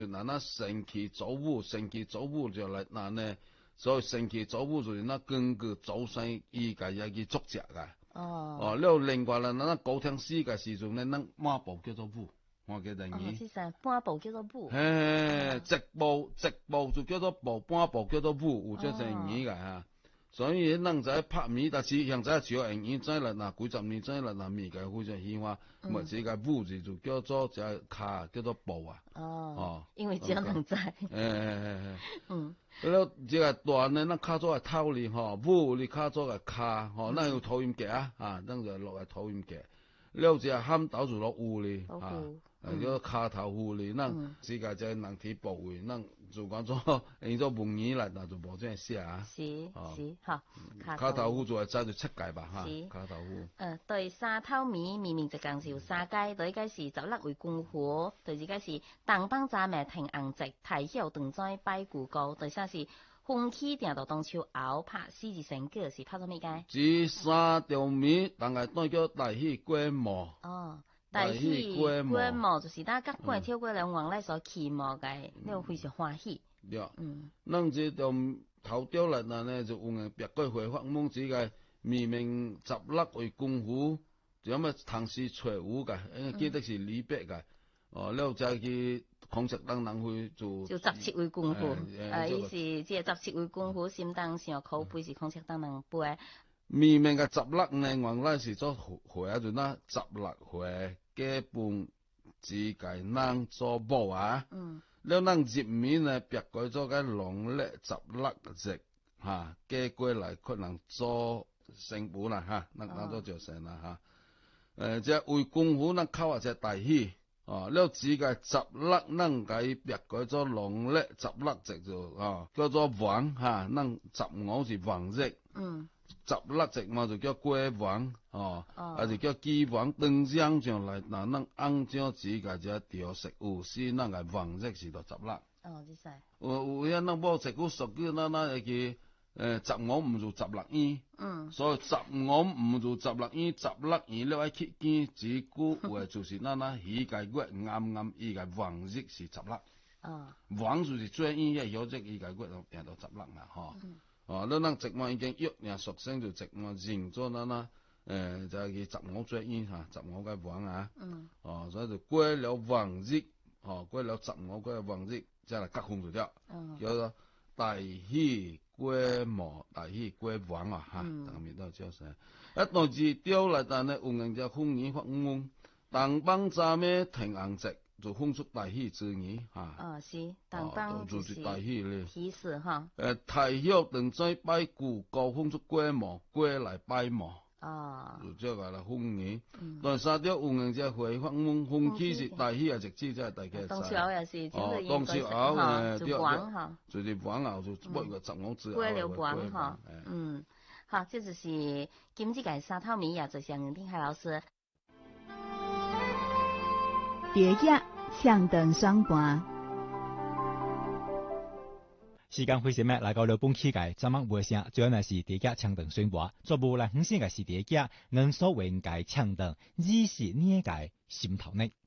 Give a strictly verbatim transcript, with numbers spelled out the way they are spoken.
那那神奇造物，神奇造物就嚟那呢，所以神奇造物就是那根據祖先伊家嘢去作隻噶。 哦。 哦，了另外啦，那高天師嘅時陣咧，那馬步叫做舞，我記得哦， 語。 即係半步叫做舞。 嘿，直步直步就叫做步，半步叫做舞，有這成語噶嚇。所以人在拍米，但是現在少人語在啦，嗱幾十年在啦，嗱米嘅非常喜歡，咪自個舞字就叫做只卡叫做步啊。 哦。 哦， 因為只有人在。 誒誒誒。 嗯。 了這個段呢，那卡咗係頭哩嗬，舞哩卡咗係卡，嗬，那有討厭嘅啊，啊，等就落係討厭嘅。了只喊倒就落烏哩，啊，誒個卡頭烏哩，那自個就能體保衛，那就講咗，用咗文言嚟，那就冇這樣寫啊。 是是，嚇。 卡頭烏就係揸住七界吧，嚇。卡頭烏。 誒，對沙頭米明明就講是有三界，對個是十六位官府，對呢個是東邦站嘅停紅席，太曉斷在拜故高，對啥是風起定到當秋熬拍四字成句是拍咗咩嘅？ 至三條米，但係都叫大喜歸魔。 哦，大喜歸魔就是大家過跳過兩王咧所期望嘅，呢個非常歡喜。 對，嗯，咱這條頭條嚟呢，就有人別個回發夢子嘅，明明十六位功夫，就咁啊唐詩吹舞嘅，誒記得是李白嘅，哦，了就去孔雀燈能去做。 就十七位功夫，誒，伊是即係十七位功夫，心當上口碑是孔雀燈能背。 明明嘅十六呢，原來是做回啊，就那十六回基本自己能做步啊。嗯。了咱入面呢，別改咗個農曆十六日嚇，加過來可能做成本啦嚇，咱當做就成啦嚇。誒，即係為功夫，咱靠下隻大喜。哦，了自己十六，咱計別改咗農曆十六日就哦，叫做王嚇，咱十五是王日。嗯。十六日嘛就叫歸王，哦，還是叫祭王，當上上來，嗱，咱按照自己只調食有時，咱個王日是到十六。 哦，即係。 有有咱無食古俗語，咱咱會記，誒，十五唔做十六依。嗯。所以十五唔做十六依，十六依了愛去見自古話就是咱咱起個月啱啱依個王日是十六。哦。王就是最依個有隻依個月就變到十六啦，嗬。嗯。哦，咱咱直晚已經約人屬性就直晚認咗咱啦，誒就係佢十五最依嚇，十五嘅王啊。嗯。哦，所以就過了王日，哦過了十五個王日，即係結婚就咗。嗯。叫做大喜歸魔，大喜歸王啊嚇，當面都叫聲。一到字雕嚟，但係有人就風雨發夢，東邦站咩停紅席。就風出大喜之意嚇。 哦，是，東邦就是大喜咧。 喜事哈。誒， 太曉斷在拜故高，風出歸魔，歸來拜魔。哦。就即係啦，風雨。嗯。但係沙雕有人就回發夢，風起是大喜啊，直接即係大家。 當朝也是， 哦，當朝鰲誒， 就王哈。 就是王鰲就不個十五之後。 歸了王哈。嗯。好，這就是今次嘅沙頭米也就是楊定海老師。 蝶野唱斷雙盤， 時間非常咩？來到了本期嘅節目尾聲，最後呢是蝶野唱斷雙盤，做無來五線嘅是蝶野，能所謂嘅唱斷，只是呢個心頭呢。